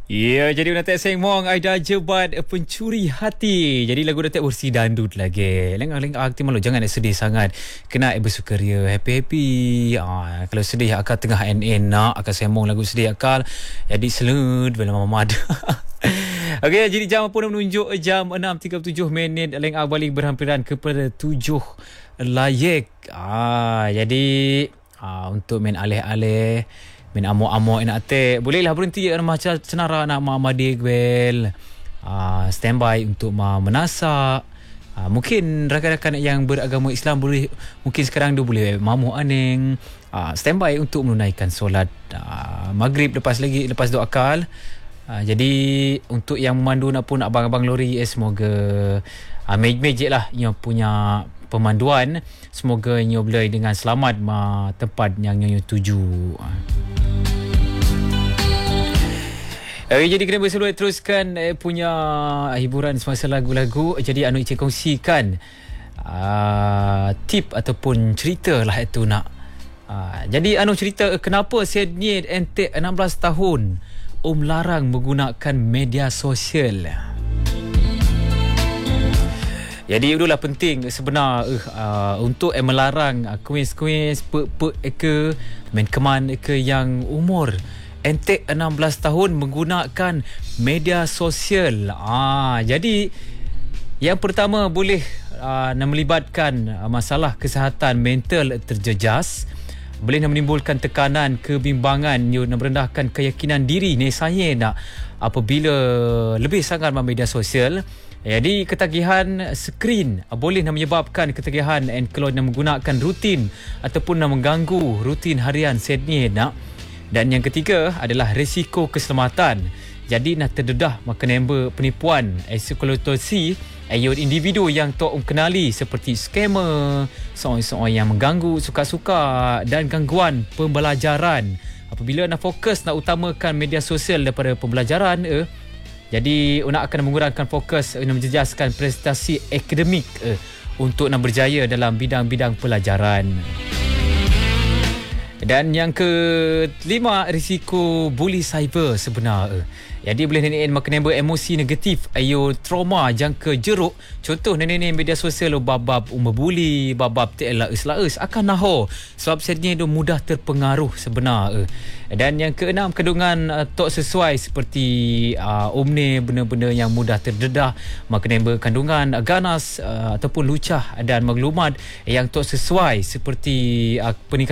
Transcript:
Ya, jadi Datuk Seng Mong Aida Jebat pencuri hati. Jadi lagu Datuk bersih dandut lagi. Lengah-lengah aktif malu, jangan sedih sangat. Kena bersukaria, happy-happy. Kalau sedih akal tengah NN nak akal semong lagu sedih akal. Jadi selud bila mama ada. Okey, jadi jam pun menunjuk jam 6.37 minit. Lengah balik berhampiran kepada 7 layek. Jadi untuk main alih-alih, main amok-amok nak atik, bolehlah berhenti macam cenara nak madik well. Standby untuk menasak. Mungkin rakan-rakan yang beragama Islam boleh, mungkin sekarang dia boleh mamu aning. Standby untuk menunaikan solat maghrib lepas doa akal. Jadi untuk yang memandu nak pun abang-abang lori, semoga magic lah yang punya pemanduan, semoga nyo boleh dengan selamat tempat yang nyo tuju. Jadi kena berseluruh teruskan punya hiburan semasa lagu-lagu. Jadi anu Encik kongsikan tip ataupun cerita lah itu nak. Jadi anu cerita kenapa Sydney entek 16 tahun larang menggunakan media sosial. Jadi itulah penting sebenar untuk melarang kuis-kuis pe main keman yang umur entek 16 tahun menggunakan media sosial. Jadi yang pertama boleh melibatkan masalah kesihatan mental terjejas, boleh menimbulkan tekanan, kebimbangan, merendahkan keyakinan diri saya nak apabila lebih sangat media sosial. Jadi ketagihan skrin boleh menyebabkan ketagihan kalau menggunakan rutin ataupun mengganggu rutin harian Sydney nak. Dan yang ketiga adalah risiko keselamatan. Jadi nak terdedah makan penipuan eksploitasi individu yang tak kenali seperti scammer, seorang yang mengganggu suka-suka dan gangguan pembelajaran. Apabila nak fokus nak utamakan media sosial daripada pembelajaran, jadi nak akan mengurangkan fokus menjejaskan prestasi akademik untuk nak berjaya dalam bidang-bidang pelajaran. Dan yang kelima, risiko bully cyber sebenar. Jadi boleh nenek makan emosi negatif, trauma jangka jeruk. Contoh nenek media sosial bab membuli, bab tak laus akan naho sebab Sydney dia mudah terpengaruh sebenar. Dan yang keenam, kandungan tak sesuai seperti omne, benda-benda yang mudah terdedah, makan kandungan ganas ataupun lucah dan maklumat yang tak sesuai seperti peningkatan